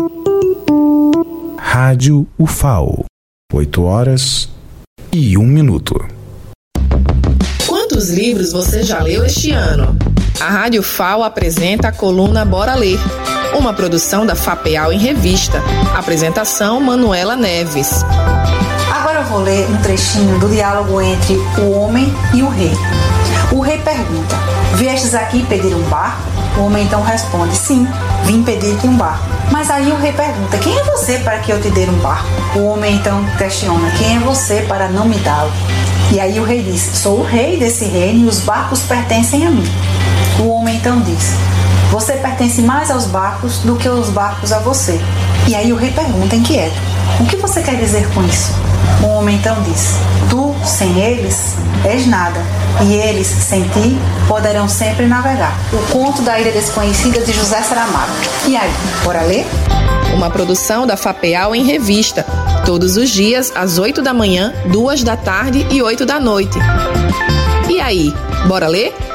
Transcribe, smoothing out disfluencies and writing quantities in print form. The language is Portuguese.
Rádio UFAO, 8h01. Quantos livros você já leu este ano? A Rádio UFAO apresenta a coluna Bora Ler, uma produção da FAPEAL em Revista. Apresentação Manuela Neves. Agora eu vou ler um trechinho do diálogo entre o homem e o rei. O rei pergunta: viestes aqui pedir um barco? O homem então responde: sim, vim pedir-te um barco. Mas aí o rei pergunta: quem é você para que eu te dê um barco? O homem então questiona: quem é você para não me dá-lo? E aí o rei diz: sou o rei desse reino e os barcos pertencem a mim. O homem então diz: você pertence mais aos barcos do que os barcos a você. E aí o rei pergunta inquieto: o que você quer dizer com isso? O homem então diz: tu, sem eles, és nada, e eles, sem ti, poderão sempre navegar. O conto da Ilha Desconhecida, de José Saramago. E aí, bora ler? Uma produção da FAPEAL em Revista, todos os dias às 8 da manhã, 2 da tarde e 8 da noite. E aí, bora ler?